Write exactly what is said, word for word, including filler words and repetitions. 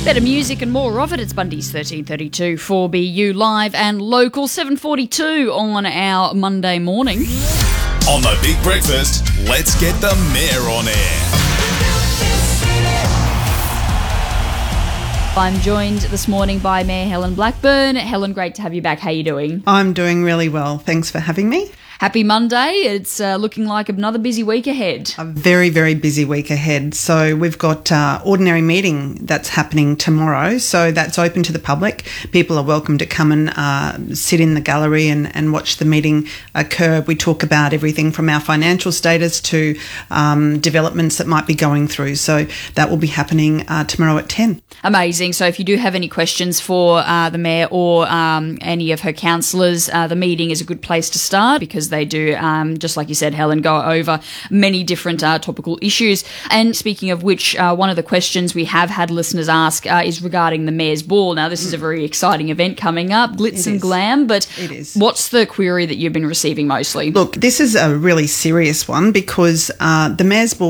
Better music and more of it. It's Bundy's thirteen thirty-two four B U live and local, seven forty-two on our Monday morning. On the Big Breakfast, let's get the mayor on air. I'm joined this morning by Mayor Helen Blackburn. Helen, great to have you back. How are you doing? I'm doing really well. Thanks for having me. Happy Monday. It's uh, looking like another busy week ahead. A very, very busy week ahead. So we've got uh, ordinary meeting that's happening tomorrow. So that's open to the public. People are welcome to come and uh, sit in the gallery and, and watch the meeting occur. We talk about everything from our financial status to um, developments that might be going through. So that will be happening uh, tomorrow at ten. Amazing. So if you do have any questions for uh, the Mayor or um, any of her councillors, uh, the meeting is a good place to start because they do, um, just like you said, Helen, go over many different uh, topical issues. And speaking of which, uh, one of the questions we have had listeners ask uh, is regarding the Mayor's Ball. Now, this is a very exciting event coming up, glitz It and is. glam, but It is. what's the query that you've been receiving mostly? Look, this is a really serious one because uh, the Mayor's Ball